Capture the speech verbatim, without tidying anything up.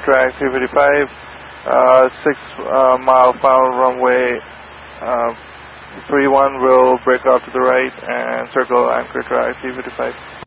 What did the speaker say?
track three fifty-five, uh, six uh, mile final runway, uh, three one will break off to the right and circle anchor track three fifty-five.